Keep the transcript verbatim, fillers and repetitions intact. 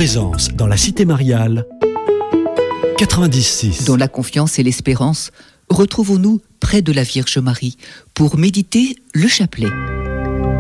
présence dans la Cité Mariale quatre-vingt-dix six. Dans la confiance et l'espérance, retrouvons-nous près de la Vierge Marie pour méditer le chapelet.